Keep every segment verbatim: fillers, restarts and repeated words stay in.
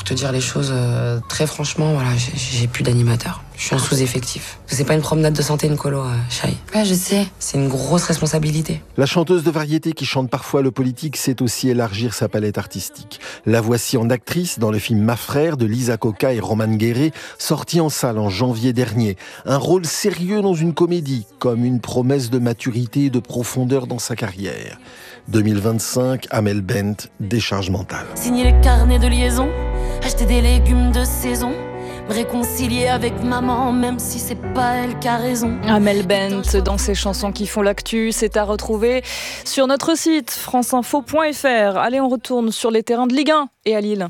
Pour te dire les choses euh, très franchement, voilà, j'ai, j'ai plus d'animateur. Je suis en sous-effectif. C'est pas une promenade de santé, une colo, euh, Chai. Ouais, je sais. C'est une grosse responsabilité. La chanteuse de variété qui chante parfois le politique sait aussi élargir sa palette artistique. La voici en actrice dans le film Ma Frère de Lisa Coca et Roman Guéret, sorti en salle en janvier dernier. Un rôle sérieux dans une comédie, comme une promesse de maturité et de profondeur dans sa carrière. deux mille vingt-cinq, Amel Bent, décharge mentale. Signer le carnet de liaison, acheter des légumes de saison, me réconcilier avec maman, même si c'est pas elle qui a raison. Amel Bent, dans ses chansons qui font l'actu, c'est à retrouver sur notre site france info point f r. Allez, on retourne sur les terrains de Ligue un et à Lille.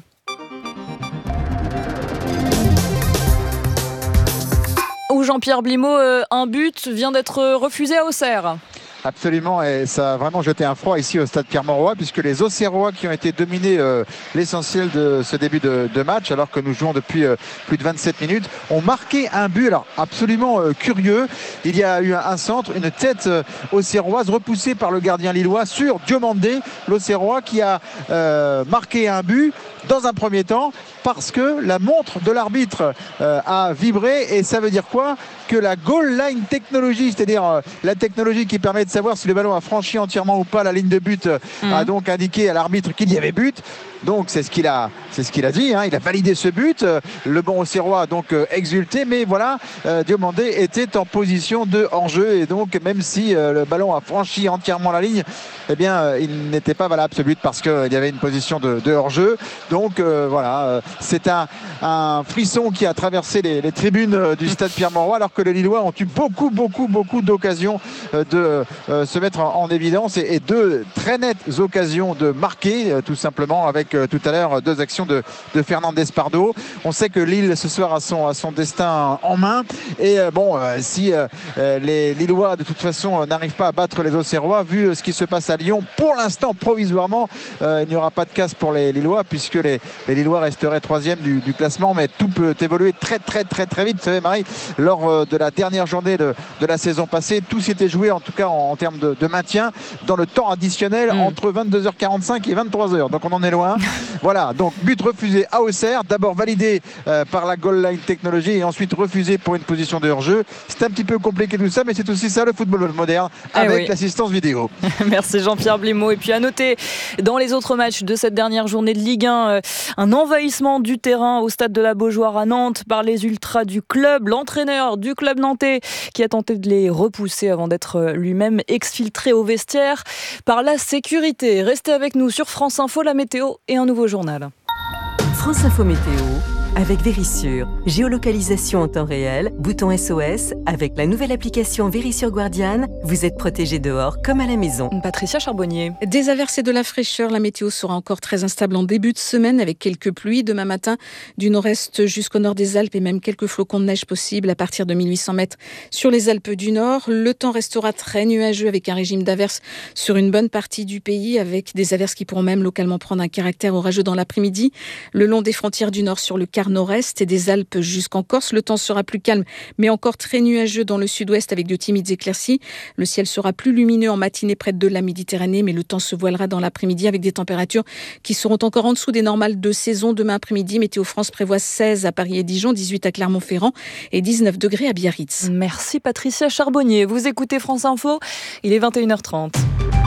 Où Jean-Pierre Blimaud, euh, un but vient d'être refusé à Auxerre. Absolument, et ça a vraiment jeté un froid ici au stade Pierre-Mauroy, puisque les Auxerrois qui ont été dominés euh, l'essentiel de ce début de, de match, alors que nous jouons depuis euh, plus de vingt-sept minutes, ont marqué un but alors absolument euh, curieux. Il y a eu un, un centre, une tête euh, auxerroise repoussée par le gardien lillois sur Diomandé, l'Auxerrois qui a euh, marqué un but dans un premier temps parce que la montre de l'arbitre euh, a vibré, et ça veut dire quoi? Que la goal line technologie, c'est-à-dire euh, la technologie qui permet de savoir si le ballon a franchi entièrement ou pas la ligne de but, euh, mmh. a donc indiqué à l'arbitre qu'il y avait but. Donc c'est ce qu'il a, c'est ce qu'il a dit, hein. Il a validé ce but. Le bon Auxerrois a donc euh, exulté, mais voilà, euh, Diomandé était en position de hors-jeu, et donc même si euh, le ballon a franchi entièrement la ligne, eh bien euh, il n'était pas valable ce but parce qu'il euh, y avait une position de, de hors-jeu. Donc euh, voilà, euh, c'est un, un frisson qui a traversé les, les tribunes euh, du stade Pierre-Mauroy, alors que les Lillois ont eu beaucoup, beaucoup, beaucoup d'occasions euh, de euh, se mettre en, en évidence, et, et deux très nettes occasions de marquer, euh, tout simplement, avec tout à l'heure deux actions de, de Fernandez Pardo. On sait que Lille ce soir a son, a son destin en main, et euh, bon euh, si euh, les Lillois de toute façon euh, n'arrivent pas à battre les Auxerrois, vu euh, ce qui se passe à Lyon, pour l'instant provisoirement euh, il n'y aura pas de casse pour les Lillois, puisque les, les Lillois resteraient troisième du, du classement, mais tout peut évoluer très très très très vite. Vous savez Marie, lors euh, de la dernière journée de, de la saison passée, tout s'était joué en tout cas en, en termes de, de maintien dans le temps additionnel mmh. entre vingt-deux heures quarante-cinq et vingt-trois heures, donc on en est loin. Voilà, donc but refusé à Auxerre, d'abord validé euh, par la goal line technologie et ensuite refusé pour une position de hors-jeu. C'est un petit peu compliqué tout ça, mais c'est aussi ça le football moderne, avec eh oui. l'assistance vidéo. Merci Jean-Pierre Blimaud. Et puis à noter, dans les autres matchs de cette dernière journée de Ligue un, euh, un envahissement du terrain au stade de la Beaujoire à Nantes par les ultras du club. L'entraîneur du club nantais qui a tenté de les repousser avant d'être lui-même exfiltré au vestiaire par la sécurité. Restez avec nous sur France Info, la météo et un nouveau journal. France Info Météo avec Vérissure. Géolocalisation en temps réel, bouton S O S. Avec la nouvelle application Vérissure Guardian, vous êtes protégé dehors comme à la maison. Patricia Charbonnier. Des averses et de la fraîcheur. La météo sera encore très instable en début de semaine avec quelques pluies. Demain matin, du nord-est jusqu'au nord des Alpes et même quelques flocons de neige possibles à partir de mille huit cents mètres sur les Alpes du Nord. Le temps restera très nuageux avec un régime d'averses sur une bonne partie du pays, avec des averses qui pourront même localement prendre un caractère orageux dans l'après-midi. Le long des frontières du Nord sur le quart nord-est et des Alpes jusqu'en Corse. Le temps sera plus calme, mais encore très nuageux dans le sud-ouest avec de timides éclaircies. Le ciel sera plus lumineux en matinée près de la Méditerranée, mais le temps se voilera dans l'après-midi avec des températures qui seront encore en dessous des normales de saison. Demain après-midi, Météo France prévoit seize à Paris et Dijon, dix-huit à Clermont-Ferrand et dix-neuf degrés à Biarritz. Merci Patricia Charbonnier. Vous écoutez France Info, il est vingt et une heures trente.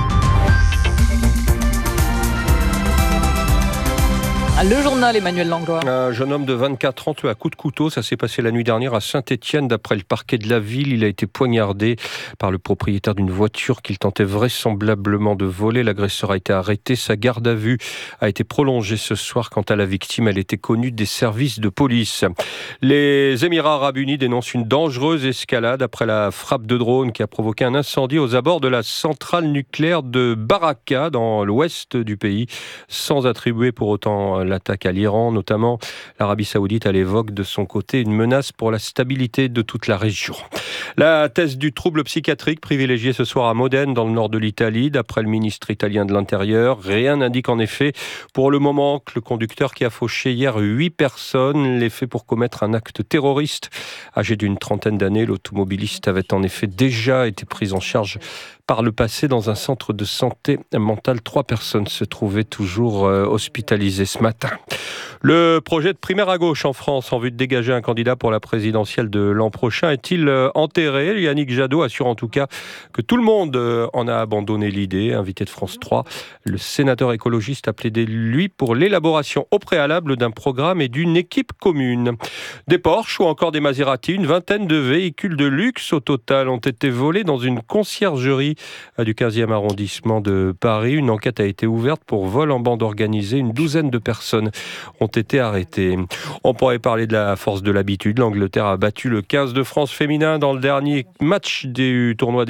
Le journal, Emmanuel Langlois. Un jeune homme de vingt-quatre ans tué à coups de couteau. Ça s'est passé la nuit dernière à Saint-Étienne. D'après le parquet de la ville, il a été poignardé par le propriétaire d'une voiture qu'il tentait vraisemblablement de voler. L'agresseur a été arrêté. Sa garde à vue a été prolongée ce soir. Quant à la victime, elle était connue des services de police. Les Émirats arabes unis dénoncent une dangereuse escalade après la frappe de drone qui a provoqué un incendie aux abords de la centrale nucléaire de Baraka dans l'ouest du pays, sans attribuer pour autant l'attaque à l'Iran, notamment. L'Arabie Saoudite, elle évoque de son côté une menace pour la stabilité de toute la région. La thèse du trouble psychiatrique privilégiée ce soir à Modène, dans le nord de l'Italie. D'après le ministre italien de l'Intérieur, rien n'indique en effet pour le moment que le conducteur qui a fauché hier huit personnes l'ait fait pour commettre un acte terroriste. Âgé d'une trentaine d'années, l'automobiliste avait en effet déjà été pris en charge par le passé dans un centre de santé mentale. Trois personnes se trouvaient toujours hospitalisées ce matin. Le projet de primaire à gauche en France en vue de dégager un candidat pour la présidentielle de l'an prochain est-il enterré ? Yannick Jadot assure en tout cas que tout le monde en a abandonné l'idée. Invité de France trois, le sénateur écologiste a plaidé, lui, pour l'élaboration au préalable d'un programme et d'une équipe commune. Des Porsche ou encore des Maserati, une vingtaine de véhicules de luxe au total ont été volés dans une conciergerie du quinzième arrondissement de Paris. Une enquête a été ouverte pour vol en bande organisée. Une douzaine de personnes ont été arrêtées. On pourrait parler de la force de l'habitude. L'Angleterre a battu le quinze de France féminin dans le dernier match du tournoi